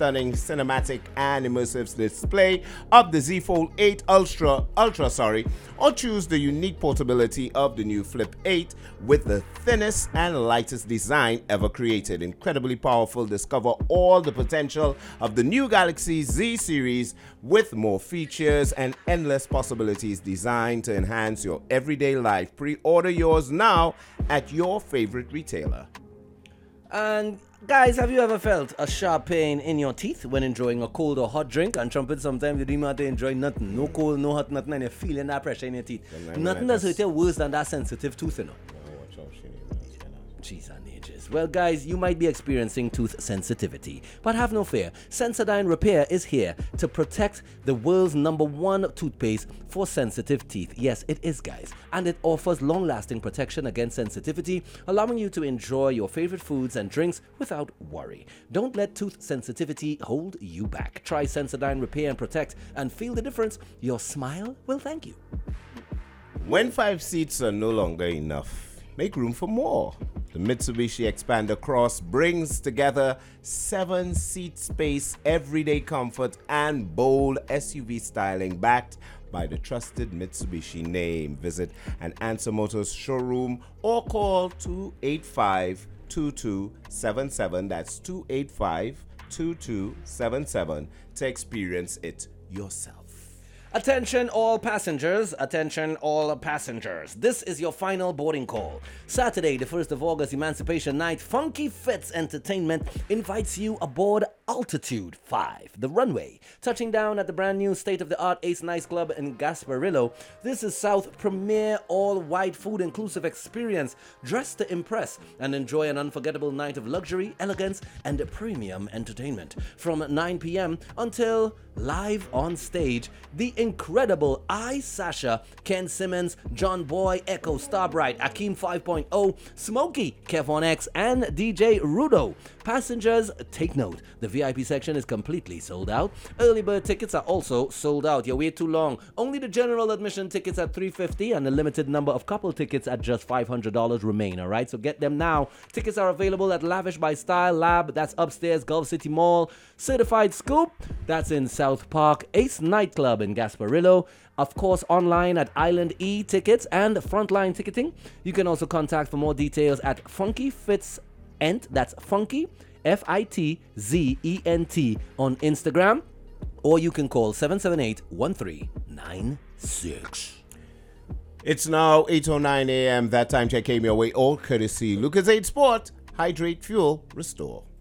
stunning cinematic and immersive display of the Z Fold 8 Ultra, or choose the unique portability of the new Flip 8 with the thinnest and lightest design ever created. Incredibly powerful. Discover all the potential of the new Galaxy Z series with more features and endless possibilities designed to enhance your everyday life. Pre-order yours now at your favorite retailer. And guys, have you ever felt a sharp pain in your teeth when enjoying a cold or hot drink? And trumpet, sometimes you don't have to enjoy nothing. No cold, no hot, nothing, and you're feeling that pressure in your teeth. Nothing does hurt you worse than that sensitive tooth, you know. Jeez and ages. Well, guys, you might be experiencing tooth sensitivity, but have no fear. Sensodyne Repair is here to protect the world's #1 toothpaste for sensitive teeth. Yes, it is, guys. And it offers long-lasting protection against sensitivity, allowing you to enjoy your favorite foods and drinks without worry. Don't let tooth sensitivity hold you back. Try Sensodyne Repair and Protect and feel the difference. Your smile will thank you. When 5 seats are no longer enough, make room for more. The Mitsubishi Xpander Cross brings together 7-seat space, everyday comfort, and bold SUV styling backed by the trusted Mitsubishi name. Visit an Answer Motors showroom or call 285-2277. That's 285-2277 to experience it yourself. Attention all passengers, This is your final boarding call. Saturday, the 1st of August, Emancipation Night, Funky Fits Entertainment invites you aboard Altitude 5, the runway. Touching down at the brand new state-of-the-art Ace Nice Club in Gasparillo, this is South's premier all-white food-inclusive experience. Dress to impress and enjoy an unforgettable night of luxury, elegance, and premium entertainment. From 9 p.m. until live on stage, the incredible I, Sasha, Ken Simmons, John Boy, Echo Starbright, Akeem 5.0, Smokey, Kevon X, and DJ Rudo. Passengers, take note. The VIP section is completely sold out. Early bird tickets are also sold out. You wait too long. Only the general admission tickets at $350 and a limited number of couple tickets at just $500 remain, alright? So get them now. Tickets are available at Lavish by Style Lab, that's upstairs, Gulf City Mall. Certified Scoop, that's in South Park. Ace Nightclub in Gasparillo. Of course, online at Island E Tickets and Frontline Ticketing. You can also contact for more details at Funky Fits Ent, that's Funky FITZENT on Instagram, or you can call 778-1396. It's now 8:09 a.m. That time check came your way all courtesy Lucas 8 Sport. Hydrate, fuel, restore.